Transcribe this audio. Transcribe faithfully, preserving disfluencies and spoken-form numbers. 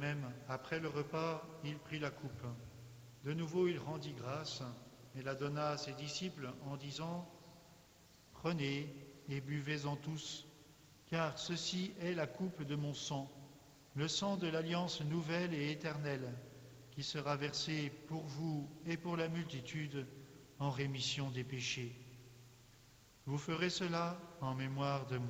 même, après le repas, il prit la coupe. De nouveau, il rendit grâce et la donna à ses disciples en disant « Prenez et buvez-en tous, car ceci est la coupe de mon sang, le sang de l'alliance nouvelle et éternelle, qui sera versé pour vous et pour la multitude en rémission des péchés. Vous ferez cela en mémoire de moi. »